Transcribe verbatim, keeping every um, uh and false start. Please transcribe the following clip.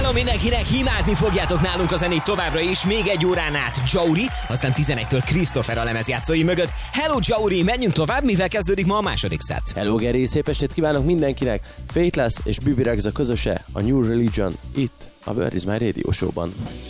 Mondom mindenkinek, imádni fogjátok nálunk a zenét továbbra is, még egy órán át Jauri, aztán tizenegytől Christopher a lemezjátszói mögött. Hello Jauri, menjünk tovább, mivel kezdődik ma a második szett. Hello Geri, szép estét kívánok mindenkinek! Faithless és Bibi Rexa közöse, a New Religion itt a Word is My Radio Show-ban.